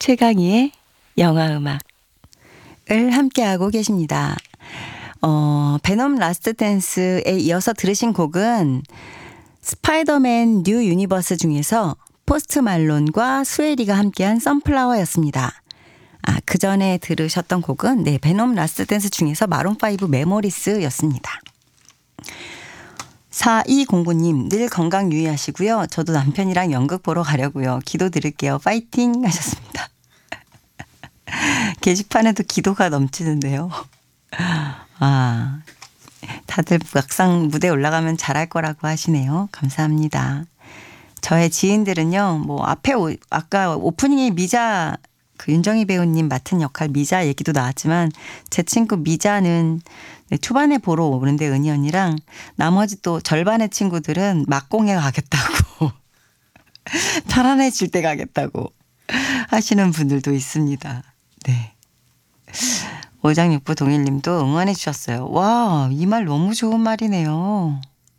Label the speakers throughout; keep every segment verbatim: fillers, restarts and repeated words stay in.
Speaker 1: 최강희의 영화음악을 함께하고 계십니다. 어, 베놈 라스트 댄스에 이어서 들으신 곡은 스파이더맨 뉴 유니버스 중에서 포스트 말론과 스웨리가 함께한 선플라워였습니다. 아, 그 전에 들으셨던 곡은 네, 베놈 라스트 댄스 중에서 마룬파이브 메모리스였습니다. 사이공구 님, 늘 건강 유의하시고요. 저도 남편이랑 연극 보러 가려고요. 기도 드릴게요. 파이팅 하셨습니다. 게시판에도 기도가 넘치는데요. 아, 다들 막상 무대 올라가면 잘할 거라고 하시네요. 감사합니다. 저의 지인들은요, 뭐 앞에 오, 아까 오프닝에 미자 그 윤정희 배우님 맡은 역할 미자 얘기도 나왔지만 제 친구 미자는 네, 초반에 보러 오는데 은희 언니랑 나머지 또 절반의 친구들은 막공에 가겠다고 편안해질 때 가겠다고 하시는 분들도 있습니다. 네. 오장육부 동일님도 응원해 주셨어요. 와, 이 말 너무 좋은 말이네요.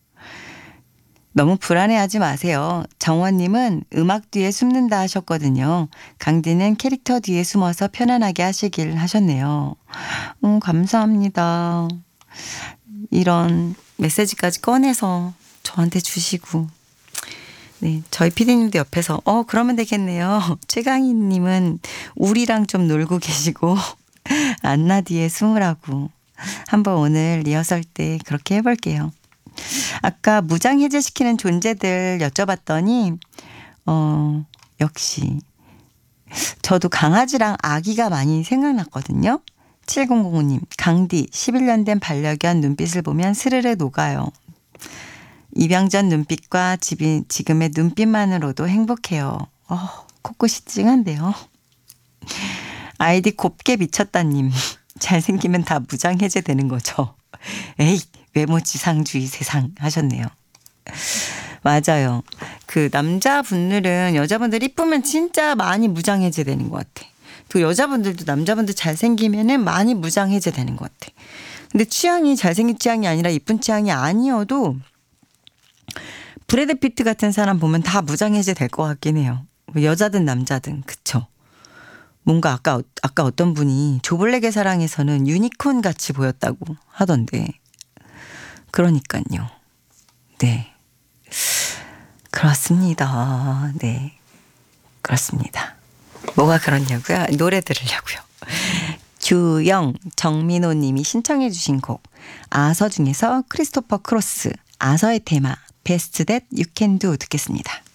Speaker 1: 너무 불안해하지 마세요. 정원님은 음악 뒤에 숨는다 하셨거든요. 강디는 캐릭터 뒤에 숨어서 편안하게 하시길 하셨네요. 음, 감사합니다. 이런 메시지까지 꺼내서 저한테 주시고. 네, 저희 피디님도 옆에서 어 그러면 되겠네요. 최강희님은 우리랑 좀 놀고 계시고 안나 뒤에 숨으라고. 한번 오늘 리허설 때 그렇게 해볼게요. 아까 무장 해제시키는 존재들 여쭤봤더니 어 역시 저도 강아지랑 아기가 많이 생각났거든요. 칠공공오 님, 강디 십일 년 된 반려견 눈빛을 보면 스르르 녹아요. 입양 전 눈빛과 집이, 지금의 눈빛만으로도 행복해요. 어, 코끝이 찡한데요. 아이디 곱게 미쳤다님, 잘생기면 다 무장 해제되는 거죠. 에이, 외모 지상주의 세상 하셨네요. 맞아요. 그 남자분들은 여자분들 이쁘면 진짜 많이 무장 해제되는 것 같아. 또 여자분들도 남자분들 잘생기면은 많이 무장 해제되는 것 같아. 근데 취향이 잘생긴 취향이 아니라 이쁜 취향이 아니어도 브래드 피트 같은 사람 보면 다 무장 해제될 것 같긴 해요. 여자든 남자든 그쵸. 뭔가 아까 아까 어떤 분이 조블랙의 사랑에서는 유니콘 같이 보였다고 하던데. 그러니까요. 네. 그렇습니다. 네. 그렇습니다. 뭐가 그렇냐고요? 노래 들으려고요. 규영, 정민호 님이 신청해 주신 곡 아서 중에서 크리스토퍼 크로스, 아서의 테마 베스트 댓 유 캔 두 듣겠습니다.